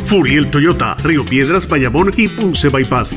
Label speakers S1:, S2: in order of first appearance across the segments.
S1: Furiel Toyota, Río Piedras, Bayamón y Ponce Bypass.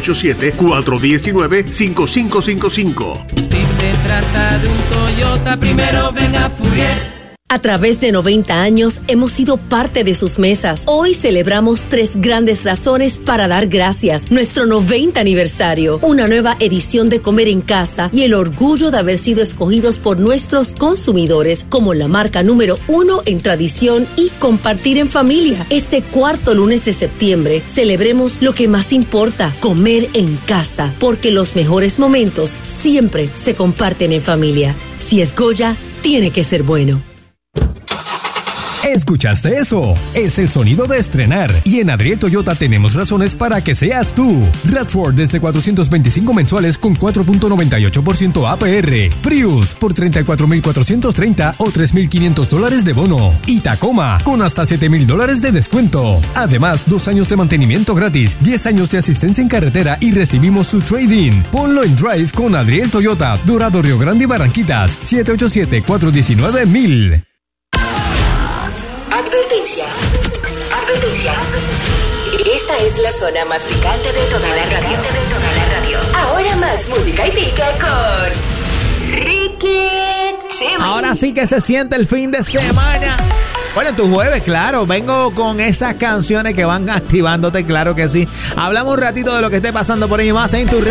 S1: 787-419-5555.
S2: Si se trata de un Toyota, primero venga Furiel.
S3: A través de 90 años hemos sido parte de sus mesas. Hoy celebramos 3 grandes razones para dar gracias. Nuestro 90 aniversario, una nueva edición de Comer en Casa y el orgullo de haber sido escogidos por nuestros consumidores como la marca número 1 en tradición y compartir en familia. Este 4º lunes de septiembre celebremos lo que más importa, comer en casa, porque los mejores momentos siempre se comparten en familia. Si es Goya, tiene que ser bueno.
S4: ¿Escuchaste eso? Es el sonido de estrenar. Y en Adriel Toyota tenemos razones para que seas tú. RAV4 desde 425 mensuales con 4.98% APR. Prius por $34,430 o $3,500 de bono. Y Tacoma con hasta $7,000 de descuento. Además, 2 años de mantenimiento gratis, 10 años de asistencia en carretera y recibimos su trade-in. Ponlo en Drive con Adriel Toyota, Dorado, Río Grande y Barranquitas. 787-419-1000.
S5: Advertencia. Esta es la zona más picante de toda la radio. Ahora más música y pica con Ricky Chimmy.
S6: Ahora sí que se siente el fin de semana. Bueno, tu jueves, claro, vengo con esas canciones que van activándote, claro que sí. Hablamos un ratito de lo que esté pasando por ahí más en tu